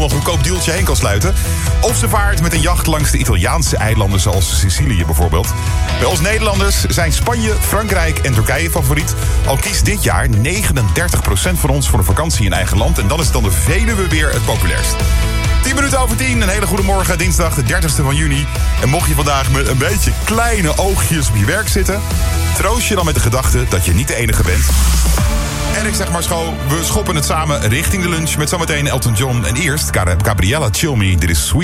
een goedkoop dealtje heen kan sluiten. Of ze vaart met een jacht langs de Italiaanse eilanden zoals Sicilië bijvoorbeeld. Bij ons Nederlanders zijn Spanje, Frankrijk en Turkije favoriet. Al kiest dit jaar 39% van ons voor een vakantie in eigen land. En dan is het dan de Veluwe weer het populairst. 10 minuten over 10, een hele goede morgen, dinsdag de 30ste van juni. En mocht je vandaag met een beetje kleine oogjes op je werk zitten, troost je dan met de gedachte dat je niet de enige bent. En ik zeg maar school, we schoppen het samen richting de lunch met zometeen Elton John. En eerst Gabriella Chill Me, dit is Sweet.